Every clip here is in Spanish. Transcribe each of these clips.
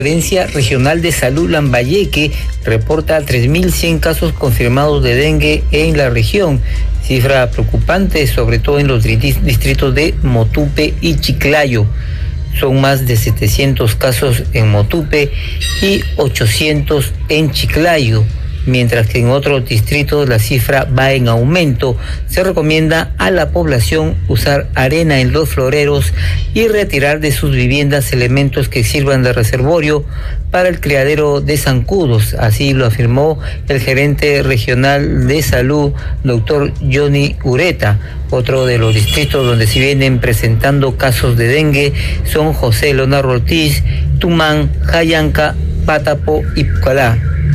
Gerencia Regional de Salud Lambayeque reporta 3.100 casos confirmados de dengue en la región, cifra preocupante sobre todo en los distritos de Motupe y Chiclayo. Son más de 700 casos en Motupe y 800 en Chiclayo, mientras que en otros distritos la cifra va en aumento. Se recomienda a la población usar arena en los floreros y retirar de sus viviendas elementos que sirvan de reservorio para el criadero de zancudos. Así lo afirmó el gerente regional de salud, doctor Johnny Ureta. Otro de los distritos donde se vienen presentando casos de dengue son José Leonardo Ortiz, Tumán, Jayanca, Pátapo y Pucalá.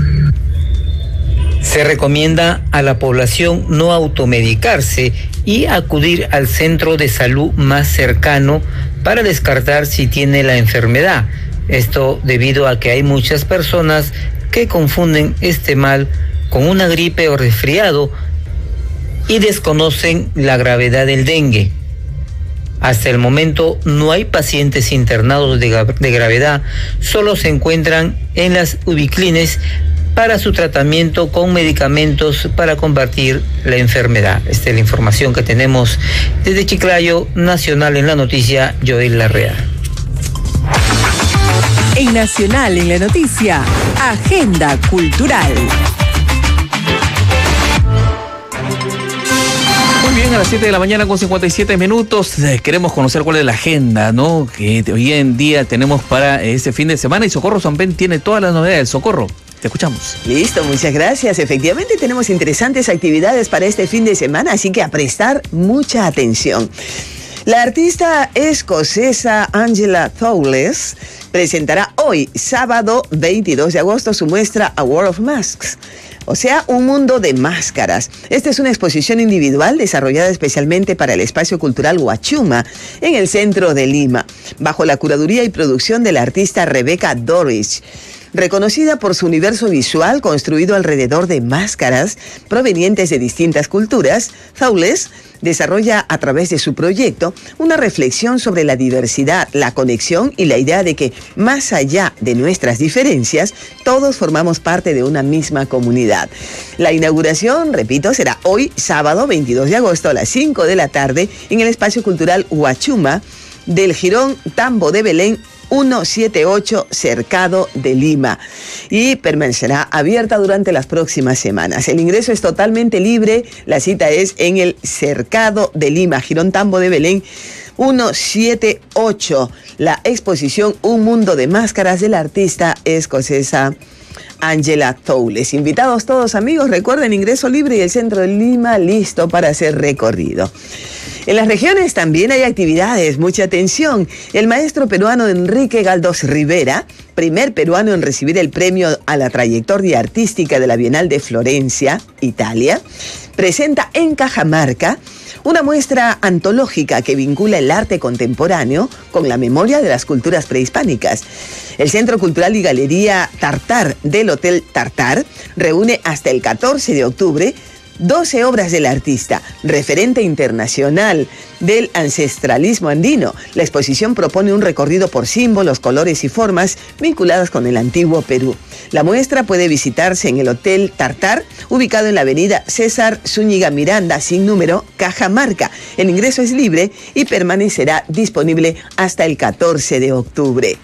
Se recomienda a la población no automedicarse y acudir al centro de salud más cercano para descartar si tiene la enfermedad. Esto debido a que hay muchas personas que confunden este mal con una gripe o resfriado y desconocen la gravedad del dengue. Hasta el momento no hay pacientes internados de gravedad, solo se encuentran en las ubiclines para su tratamiento con medicamentos para combatir la enfermedad. Esta es la información que tenemos desde Chiclayo. Nacional en la Noticia, Joel Larrea. En Nacional en la Noticia, Agenda Cultural. Muy bien, a las 7 de la mañana con 57 minutos. Queremos conocer cuál es la agenda, ¿no?, que hoy en día tenemos para este fin de semana. Y Socorro Sampen tiene todas las novedades. Socorro, te escuchamos. Listo, muchas gracias. Efectivamente tenemos interesantes actividades para este fin de semana, así que a prestar mucha atención. La artista escocesa Angela Thowles presentará hoy, sábado 22 de agosto, su muestra A World of Masks. O sea, un mundo de máscaras. Esta es una exposición individual desarrollada especialmente para el espacio cultural Huachuma en el centro de Lima, bajo la curaduría y producción de la artista Rebecca Dorich. Reconocida por su universo visual construido alrededor de máscaras provenientes de distintas culturas, Thowles desarrolla a través de su proyecto una reflexión sobre la diversidad, la conexión y la idea de que, más allá de nuestras diferencias, todos formamos parte de una misma comunidad. La inauguración, repito, será hoy, sábado 22 de agosto a las 5 de la tarde en el espacio cultural Huachuma del Jirón Tambo de Belén 178 Cercado de Lima, y permanecerá abierta durante las próximas semanas. El ingreso es totalmente libre. La cita es en el Cercado de Lima, Jirón Tambo de Belén 178. La exposición Un Mundo de Máscaras de la artista escocesa Angela Thowles. Invitados todos, amigos, recuerden, ingreso libre y el centro de Lima listo para hacer recorrido. En las regiones también hay actividades, mucha atención. El maestro peruano Enrique Galdós Rivera, primer peruano en recibir el premio a la trayectoria artística de la Bienal de Florencia, Italia, presenta en Cajamarca una muestra antológica que vincula el arte contemporáneo con la memoria de las culturas prehispánicas. El Centro Cultural y Galería Tartar del Hotel Tartar reúne hasta el 14 de octubre 12 obras del artista, referente internacional del ancestralismo andino. La exposición propone un recorrido por símbolos, colores y formas vinculadas con el antiguo Perú. La muestra puede visitarse en el Hotel Tartar, ubicado en la avenida César Zúñiga Miranda, sin número, Cajamarca. El ingreso es libre y permanecerá disponible hasta el 14 de octubre.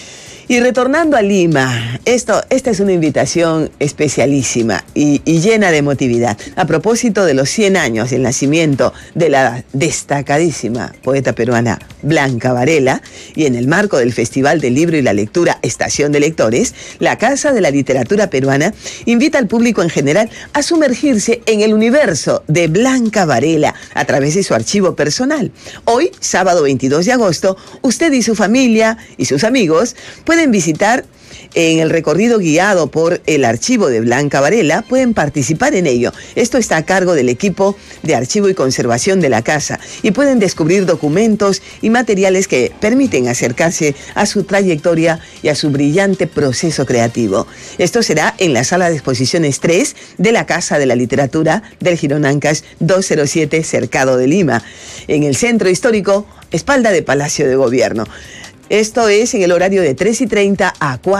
Y retornando a Lima, esta es una invitación especialísima y llena de emotividad. A propósito de los 100 años del nacimiento de la destacadísima poeta peruana Blanca Varela, y en el marco del Festival del Libro y la Lectura Estación de Lectores, la Casa de la Literatura Peruana invita al público en general a sumergirse en el universo de Blanca Varela a través de su archivo personal. Hoy, sábado 22 de agosto, usted y su familia y sus amigos pueden visitar en el recorrido guiado por el archivo de Blanca Varela, pueden participar en ello. Esto está a cargo del equipo de archivo y conservación de la casa, y pueden descubrir documentos y materiales que permiten acercarse a su trayectoria y a su brillante proceso creativo. Esto será en la sala de exposiciones 3 de la Casa de la Literatura del Jirón Ancash 207 Cercado de Lima, en el centro histórico, espalda de Palacio de Gobierno. Esto es en el horario de 3:30 a 4.